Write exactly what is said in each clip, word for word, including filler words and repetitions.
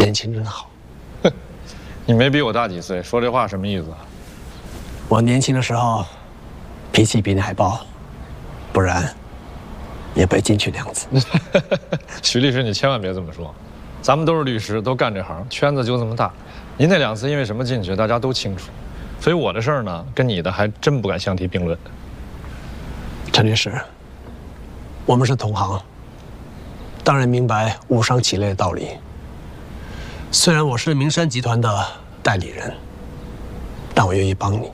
年轻真好。 哼，你没比我大几岁，说这话什么意思？ 我年轻的时候脾气比你还暴，不然也被进去两次。 徐律师，你千万别这么说，咱们都是律师，都干这行，圈子就这么大。您那两次因为什么进去，大家都清楚。所以我的事儿呢，跟你的还真不敢相提并论。 陈律师，我们是同行，当然明白无伤其类的道理。虽然我是名山集团的代理人，但我愿意帮你。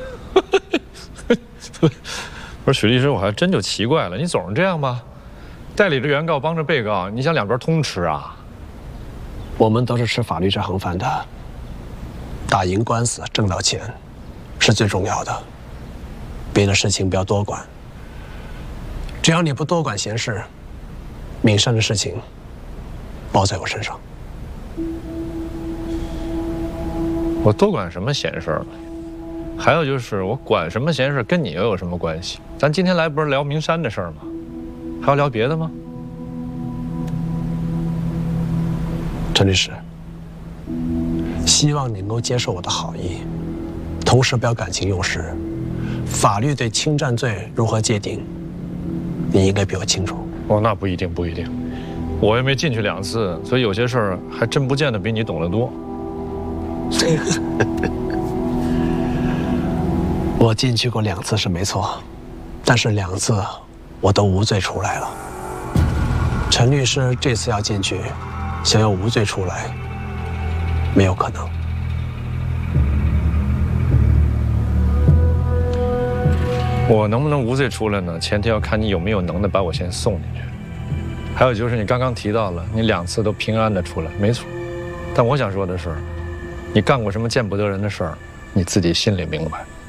不是许律师，我还真就奇怪了，你总是这样吗？代理着原告，帮着被告，你想两边通吃啊？ 我们都是吃法律这行饭的，打赢官司挣到钱是最重要的，别的事情不要多管。只要你不多管闲事，名山的事情包在我身上。 我多管什么闲事了？还有就是我管什么闲事跟你又有什么关系？咱今天来不是聊名山的事儿吗？还要聊别的吗？ 陈律师，希望你能够接受我的好意，同时不要感情用事。法律对侵占罪如何界定，你应该比我清楚。 哦，那不一定，不一定。我也没进去两次，所以有些事儿还真不见得比你懂得多。 我进去过两次是没错，但是两次我都无罪出来了。陈律师这次要进去，想要无罪出来，没有可能。 我能不能无罪出来呢？前提要看你有没有能耐把我先送进去。还有就是你刚刚提到了，你两次都平安的出来，没错。但我想说的是，你干过什么见不得人的事儿，你自己心里明白。